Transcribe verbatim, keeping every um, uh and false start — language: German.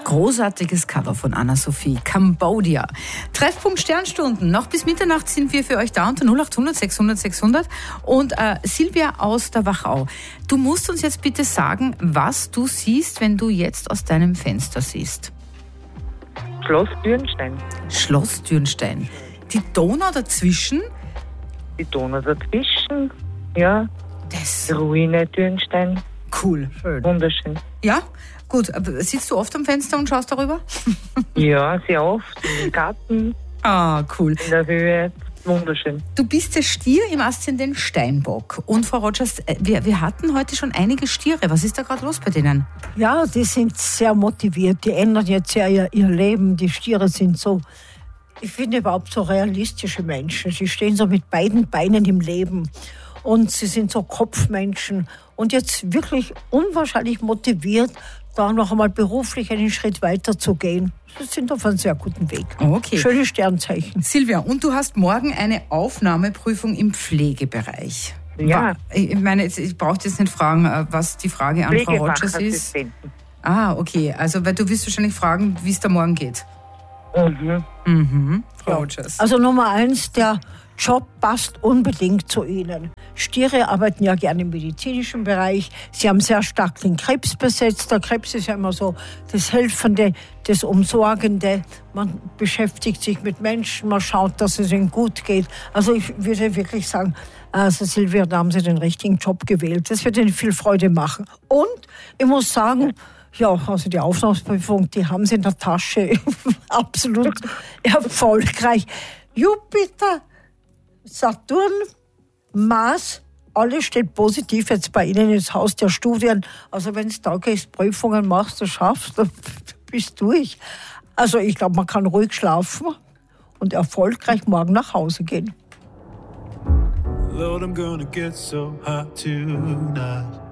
Großartiges Cover von Anna-Sophie, Cambodia. Treffpunkt Sternstunden. Noch bis Mitternacht sind wir für euch da unter null acht hundert sechshundert sechshundert. Und äh, Silvia aus der Wachau, du musst uns jetzt bitte sagen, was du siehst, wenn du jetzt aus deinem Fenster siehst. Schloss Dürnstein. Schloss Dürnstein. Die Donau dazwischen? Die Donau dazwischen, ja. Das. Die Ruine Dürnstein. Cool. Schön. Wunderschön. Ja, gut. Aber sitzt du oft am Fenster und schaust darüber? Ja, sehr oft. Im Garten. Ah, cool. In der Höhe. Wunderschön. Du bist der Stier im Aszendent Steinbock. Und Frau Rogers, wir, wir hatten heute schon einige Stiere. Was ist da gerade los bei denen? Ja, die sind sehr motiviert. Die ändern jetzt ja ihr, ihr Leben. Die Stiere sind so, ich finde überhaupt so realistische Menschen. Sie stehen so mit beiden Beinen im Leben. Und sie sind so Kopfmenschen. Und jetzt wirklich unwahrscheinlich motiviert, da noch einmal beruflich einen Schritt weiter zu gehen. Sie sind auf einem sehr guten Weg. Okay. Schöne Sternzeichen. Silvia, und du hast morgen eine Aufnahmeprüfung im Pflegebereich. Ja. Ich meine, ich brauche jetzt nicht fragen, was die Frage an Frau Rogers ist. Ah, okay. Also, weil du wirst wahrscheinlich fragen, wie es da morgen geht. Mhm. Mhm. Frau Ja. Rogers. Also Nummer eins, der Job passt unbedingt zu Ihnen. Stiere arbeiten ja gerne im medizinischen Bereich. Sie haben sehr stark den Krebs besetzt. Der Krebs ist ja immer so das Helfende, das Umsorgende. Man beschäftigt sich mit Menschen, man schaut, dass es ihnen gut geht. Also ich würde wirklich sagen, also Silvia, da haben Sie den richtigen Job gewählt. Das wird Ihnen viel Freude machen. Und ich muss sagen, ja, also die Aufnahmeprüfung, die haben Sie in der Tasche. Absolut erfolgreich. Jupiter, Saturn, Mars, alles steht positiv jetzt bei Ihnen ins Haus der Studien. Also wenn du da gehst, Prüfungen machst, du schaffst, dann bist du durch. Also ich glaube, man kann ruhig schlafen und erfolgreich morgen nach Hause gehen. Lord, I'm gonna get so hot tonight.